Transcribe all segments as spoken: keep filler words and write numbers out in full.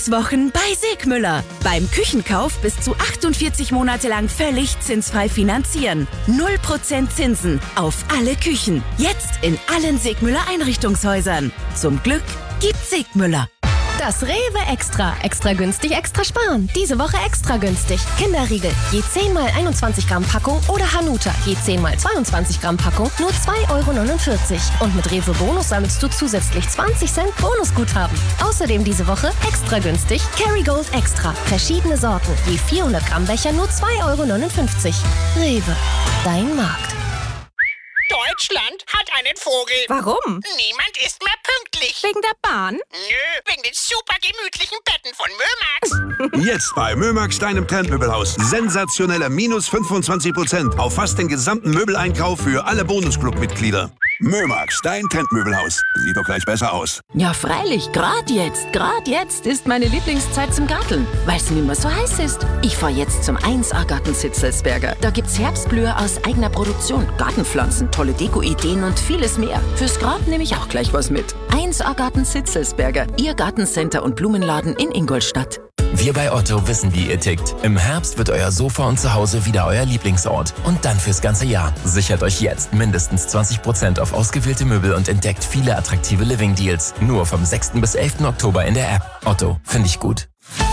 Sechs Wochen bei Segmüller. Beim Küchenkauf bis zu achtundvierzig Monate lang völlig zinsfrei finanzieren. null Prozent Zinsen auf alle Küchen. Jetzt in allen Segmüller Einrichtungshäusern. Zum Glück gibt's Segmüller. Das Rewe Extra. Extra günstig, extra sparen. Diese Woche extra günstig. Kinderriegel, je zehn mal einundzwanzig Gramm Packung oder Hanuta, je zehn mal zweiundzwanzig Gramm Packung, nur zwei Euro neunundvierzig. Und mit Rewe Bonus sammelst du zusätzlich zwanzig Cent Bonusguthaben. Außerdem diese Woche extra günstig Kerrygold Extra. Verschiedene Sorten, je vierhundert Gramm Becher, nur zwei Euro neunundfünfzig. Rewe, dein Markt. Deutschland hat einen Vogel. Warum? Niemand ist mehr pünktlich. Wegen der Bahn? Nö, wegen den super gemütlichen Betten von Mömax. Jetzt bei Mömax, deinem Trendmöbelhaus. Sensationelle minus fünfundzwanzig Prozent auf fast den gesamten Möbeleinkauf für alle Bonusclub-Mitglieder. Mömax, dein Trendmöbelhaus. Sieht doch gleich besser aus. Ja, freilich. Gerade jetzt, gerade jetzt ist meine Lieblingszeit zum Garteln, weil es nicht mehr so heiß ist. Ich fahr jetzt zum eins A Garten Zitzelsberger. Da gibt's Herbstblüher aus eigener Produktion, Gartenpflanzen, tolle Deko-Ideen und vieles mehr. Fürs Grab nehme ich auch gleich was mit. eins A Garten Zitzelsberger, Ihr Gartencenter und Blumenladen in Ingolstadt. Wir bei Otto wissen, wie ihr tickt. Im Herbst wird euer Sofa und Zuhause wieder euer Lieblingsort. Und dann fürs ganze Jahr. Sichert euch jetzt mindestens zwanzig Prozent auf ausgewählte Möbel und entdeckt viele attraktive Living-Deals. Nur vom sechsten bis elften Oktober in der App. Otto, finde ich gut.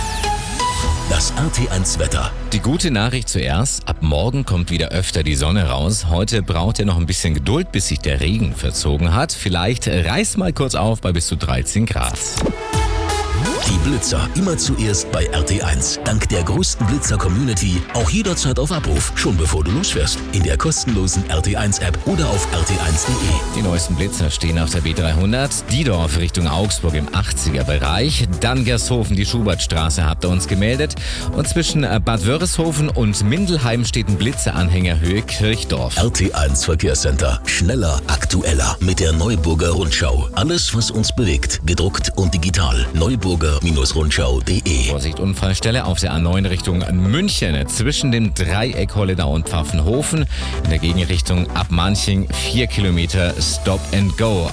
Das R T eins Wetter. Die gute Nachricht zuerst. Ab morgen kommt wieder öfter die Sonne raus. Heute braucht ihr noch ein bisschen Geduld, bis sich der Regen verzogen hat. Vielleicht reißt mal kurz auf bei bis zu dreizehn Grad. Die Blitzer immer zuerst bei R T eins. Dank der größten Blitzer-Community auch jederzeit auf Abruf, schon bevor du losfährst. In der kostenlosen R T eins App oder auf r t eins punkt de. Die neuesten Blitzer stehen auf der B dreihundert. Diedorf Richtung Augsburg im achtziger Bereich. Dann Gershofen, die Schubertstraße habt ihr uns gemeldet. Und zwischen Bad Wörishofen und Mindelheim steht ein Blitzeranhänger Höhe Kirchdorf. R T eins Verkehrscenter. Schneller, aktueller mit der Neuburger Rundschau. Alles, was uns bewegt, gedruckt und digital. Neuburger Rundschau punkt de. Vorsicht, Unfallstelle auf der A neun Richtung München zwischen dem Dreieck Holledau und Pfaffenhofen. In der Gegenrichtung ab Manching vier Kilometer Stop and Go.